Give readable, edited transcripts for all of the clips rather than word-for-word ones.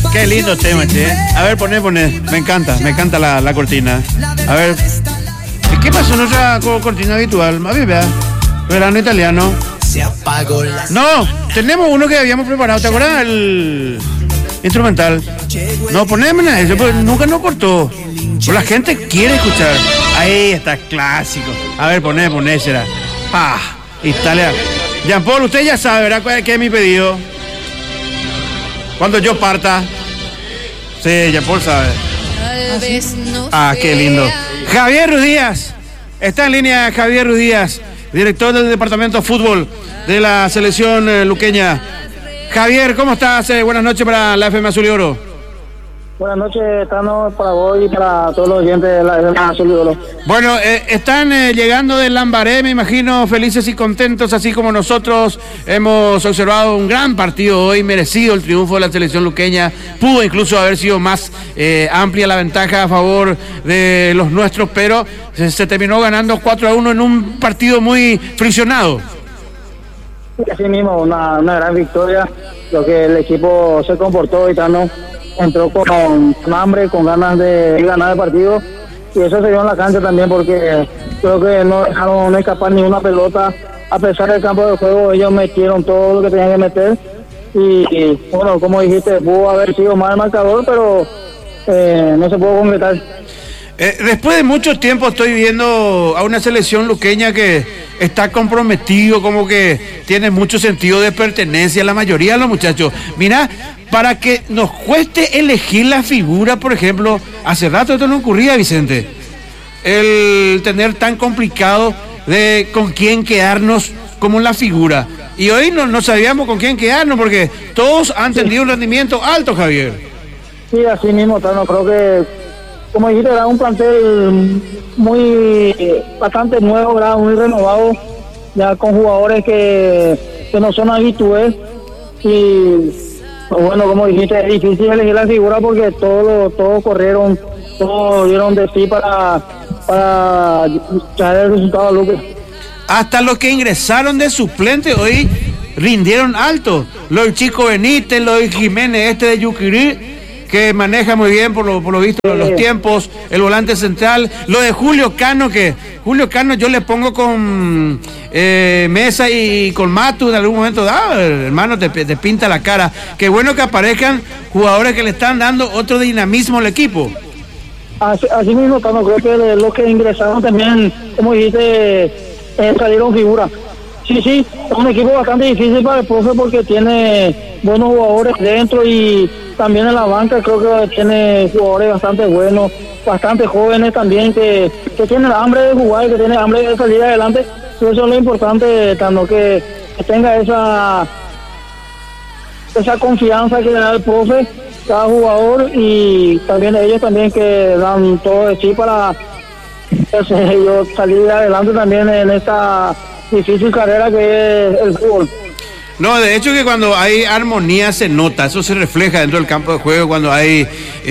Qué lindo tema, che. A ver, poné. Me encanta la cortina. A ver. ¿Qué pasó en nuestra cortina habitual? A ver, vea. Verano italiano. No, tenemos uno que habíamos preparado. ¿Te acuerdas? El instrumental. No, ponémela eso, pues nunca nos cortó. Pues la gente quiere escuchar. Ahí está, clásico. A ver, poné, será. Italia. Jean Paul, usted ya sabe, ¿verdad? ¿Qué es mi pedido? Cuando yo parta. Sí, Jean Paul sabe. Qué lindo. Javier Ruiz Díaz. Está en línea Javier Ruiz Díaz, director del departamento de fútbol de la selección luqueña. Javier, ¿cómo estás? Buenas noches para la FM Azul y Oro. Buenas noches, Tano, para vos y para todos los oyentes de la FM Azul y Oro. Bueno, están llegando del Lambaré, me imagino, felices y contentos, así como nosotros hemos observado un gran partido hoy, merecido el triunfo de la selección luqueña. Pudo incluso haber sido más amplia la ventaja a favor de los nuestros, pero se terminó ganando 4-1 en un partido muy friccionado. Así mismo, una gran victoria, lo que el equipo se comportó y Tano entró con hambre, con ganas de ganar el partido, y eso se dio en la cancha también, porque creo que no dejaron escapar ni una pelota. A pesar del campo de juego, ellos metieron todo lo que tenían que meter, y bueno, como dijiste, pudo haber sido más el marcador, pero no se pudo concretar. Después de mucho tiempo estoy viendo a una selección luqueña que está comprometido, como que tiene mucho sentido de pertenencia, la mayoría de los muchachos. Mira, para que nos cueste elegir la figura, por ejemplo, hace rato esto no ocurría, Vicente, el tener tan complicado de con quién quedarnos como la figura. Y hoy no sabíamos con quién quedarnos, porque todos han tenido un rendimiento alto, Javier. Sí, así mismo, Tano, creo que, como dijiste, era un plantel bastante nuevo, ¿verdad? Muy renovado, ya con jugadores que no son habituales. Y bueno, como dijiste, es difícil elegir la figura porque todos corrieron, todos dieron de sí para traer el resultado a Luque. Hasta los que ingresaron de suplente hoy rindieron alto. Lo del Chico Benítez, lo de Jiménez, de Yuquirí, que maneja muy bien por lo visto los tiempos, el volante central, lo de Julio Cano, que Julio Cano yo le pongo con Mesa y con Matu en algún momento, hermano, te pinta la cara. Qué bueno que aparezcan jugadores que le están dando otro dinamismo al equipo. Así mismo, Cano, creo que los que ingresaron también, como dijiste, salieron figuras. Sí, es un equipo bastante difícil para el profe porque tiene buenos jugadores dentro, y también en la banca creo que tiene jugadores bastante buenos, bastante jóvenes también, que tienen hambre de jugar, que tienen hambre de salir adelante. Y eso es lo importante, Tano, que tenga esa confianza que le da el profe, cada jugador, y también ellos también que dan todo de sí para ellos salir adelante también en esta difícil carrera que es el fútbol. No, de hecho que cuando hay armonía se nota, eso se refleja dentro del campo de juego, cuando hay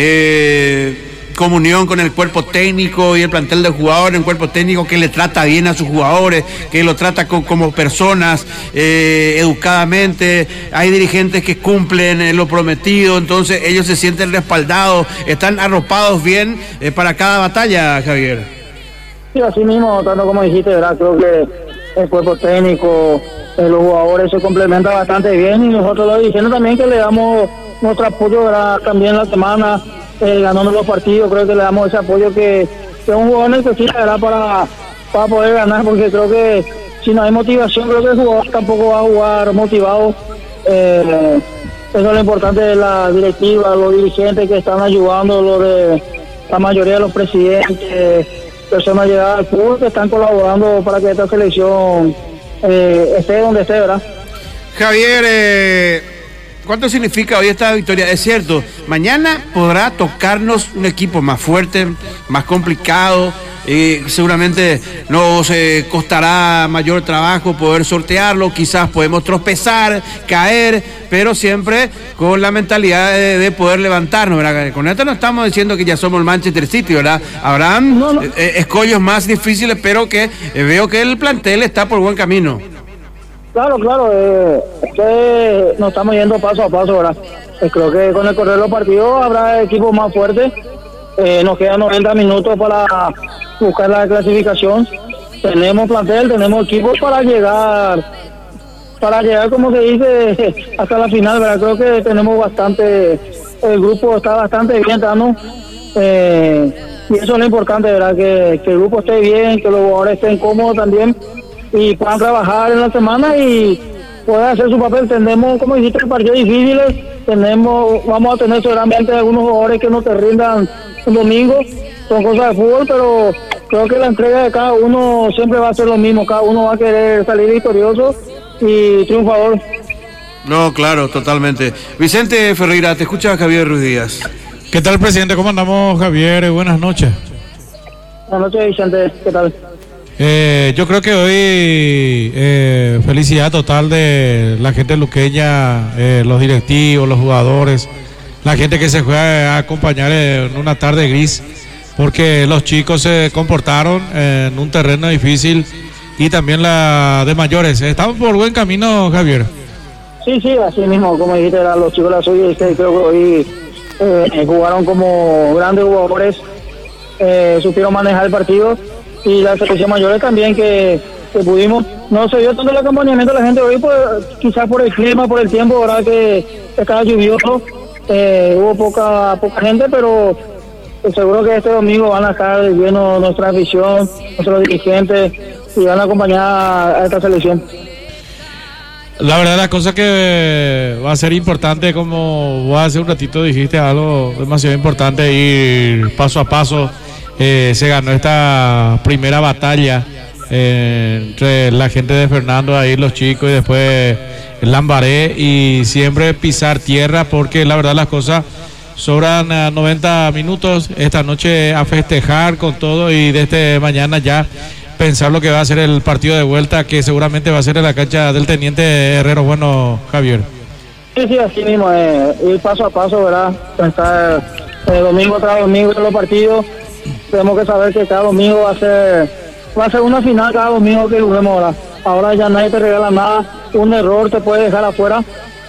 comunión con el cuerpo técnico y el plantel de jugadores, un cuerpo técnico que le trata bien a sus jugadores, que lo trata como personas educadamente, hay dirigentes que cumplen lo prometido, entonces ellos se sienten respaldados, están arropados bien para cada batalla, Javier. Sí, así mismo, tanto como dijiste, ¿verdad? Creo que el cuerpo técnico, los jugadores se complementan bastante bien, y nosotros lo diciendo también que le damos nuestro apoyo, ¿verdad? También la semana, ganando los partidos, creo que le damos ese apoyo que un jugador necesita, ¿verdad? Para poder ganar, porque creo que si no hay motivación, creo que el jugador tampoco va a jugar motivado. Eso es lo importante de la directiva, los dirigentes que están ayudando, la mayoría de los presidentes, personas llegadas al fútbol que están colaborando para que esta selección esté donde esté, ¿verdad? Javier, ¿cuánto significa hoy esta victoria? Es cierto, mañana podrá tocarnos un equipo más fuerte, más complicado, seguramente nos costará mayor trabajo poder sortearlo, quizás podemos tropezar, caer, pero siempre con la mentalidad de poder levantarnos, ¿verdad? Con esto no estamos diciendo que ya somos el Manchester City, ¿verdad? Habrán escollos más difíciles, pero que veo que el plantel está por buen camino. Claro, es que nos estamos yendo paso a paso, ¿verdad? Creo que con el correr de los partidos habrá equipos más fuertes. Nos quedan 90 minutos para buscar la clasificación. Tenemos plantel, tenemos equipos para llegar, como se dice, hasta la final, ¿verdad? Creo que tenemos bastante, el grupo está bastante bien, ¿no? Y eso es lo importante, ¿verdad? Que el grupo esté bien, que los jugadores estén cómodos también y puedan trabajar en la semana y puedan hacer su papel. Tenemos, como dijiste, partidos difíciles, vamos a tener seguramente algunos jugadores que no te rindan un domingo, son cosas de fútbol, pero creo que la entrega de cada uno siempre va a ser lo mismo, cada uno va a querer salir victorioso y triunfador. No, claro, totalmente. Vicente Ferreira, te escucha Javier Ruiz Díaz. ¿Qué tal, presidente? ¿Cómo andamos, Javier? Buenas noches. Buenas noches, Vicente. ¿Qué tal? Yo creo que hoy felicidad total de la gente luqueña, los directivos, los jugadores, la gente que se fue a acompañar en una tarde gris, porque los chicos se comportaron en un terreno difícil y también la de mayores. Estamos por buen camino, Javier. Sí, así mismo, como dijiste, los chicos de la suya, creo que hoy jugaron como grandes jugadores, supieron manejar el partido. Y la selección mayores también que pudimos, no se dio tanto el acompañamiento de la gente hoy, pues, quizás por el clima, por el tiempo, verdad que estaba lluvioso, hubo poca gente, pero seguro que este domingo van a estar llenos nuestra afición, nuestros dirigentes y van a acompañar a esta selección. La verdad, la cosa que va a ser importante, como vos hace un ratito dijiste, algo demasiado importante, ir paso a paso. Se ganó esta primera batalla entre la gente de Fernando, ahí los chicos, y después Lambaré, y siempre pisar tierra, porque la verdad las cosas sobran 90 minutos esta noche a festejar con todo, y desde mañana ya pensar lo que va a ser el partido de vuelta, que seguramente va a ser en la cancha del Teniente Herrero. Bueno, Javier. Sí, así mismo, ir paso a paso, ¿verdad? Pensar domingo tras domingo en los partidos. Tenemos que saber que cada domingo va a ser una final cada domingo que juguemos ahora ya nadie te regala nada, un error te puede dejar afuera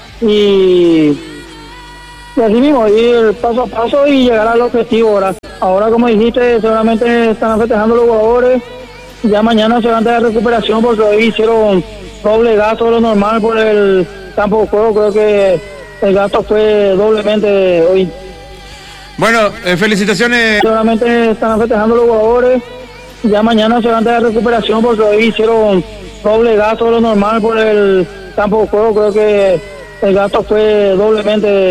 y así mismo ir paso a paso y llegar al objetivo, ¿verdad? Ahora, como dijiste, seguramente están festejando los jugadores, ya mañana se van a dar recuperación porque hoy hicieron doble gasto de lo normal por el campo de juego. Creo que el gasto fue doblemente hoy. Bueno, felicitaciones. Seguramente están festejando los jugadores, ya mañana se van a dar recuperación porque hoy hicieron doble gasto de lo normal por el campo de juego. Creo que el gasto fue doblemente